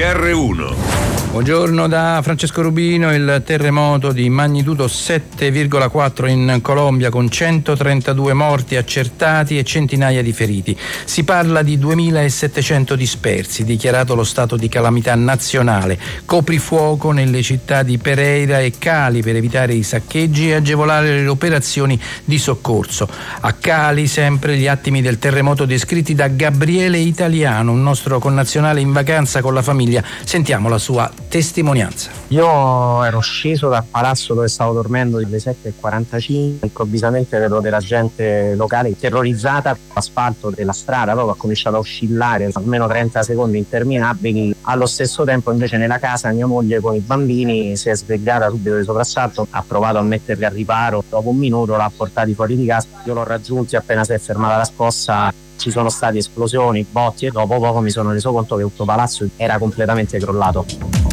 GR1. Buongiorno da Francesco Rubino. Il terremoto di magnitudo 7,4 in Colombia con 132 morti accertati e centinaia di feriti. Si parla di 2.700 dispersi, dichiarato lo stato di calamità nazionale, coprifuoco nelle città di Pereira e Cali per evitare i saccheggi e agevolare le operazioni di soccorso. A Cali sempre gli attimi del terremoto descritti da Gabriele Italiano, un nostro connazionale in vacanza con la famiglia. Sentiamo la sua testimonianza. Io ero sceso dal palazzo dove stavo dormendo alle 7:45, improvvisamente vedo della gente locale terrorizzata, l'asfalto della strada proprio ha cominciato a oscillare almeno 30 secondi interminabili. Allo stesso tempo invece nella casa mia moglie con i bambini si è svegliata subito di soprassalto, ha provato a metterli a riparo, dopo un minuto l'ha portati fuori di casa, io l'ho raggiunti appena si è fermata la scossa. Ci sono state esplosioni, botti e dopo poco mi sono reso conto che tutto palazzo era completamente crollato.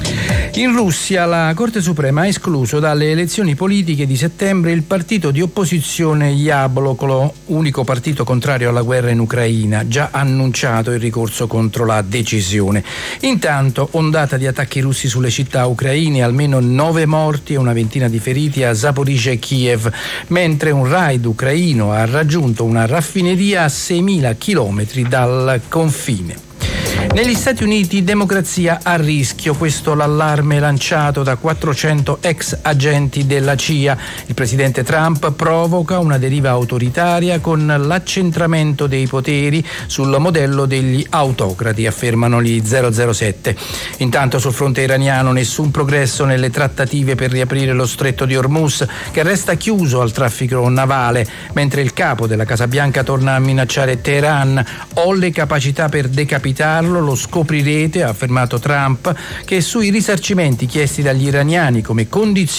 In Russia la Corte Suprema ha escluso dalle elezioni politiche di settembre il partito di opposizione Yabloko, unico partito contrario alla guerra in Ucraina, già annunciato il ricorso contro la decisione. Intanto, ondata di attacchi russi sulle città ucraine, almeno 9 morti e una ventina di feriti a Zaporizhzhia e Kiev, mentre un raid ucraino ha raggiunto una raffineria a 6.000 chilometri dal confine. Negli Stati Uniti democrazia a rischio, questo l'allarme lanciato da 400 ex agenti della CIA. Il presidente Trump provoca una deriva autoritaria con l'accentramento dei poteri sul modello degli autocrati, affermano gli 007. Intanto sul fronte iraniano nessun progresso nelle trattative per riaprire lo stretto di Hormuz, che resta chiuso al traffico navale, mentre il capo della Casa Bianca torna a minacciare Teheran. Ho le capacità per decapitarlo, lo scoprirete, ha affermato Trump, che sui risarcimenti chiesti dagli iraniani come condizione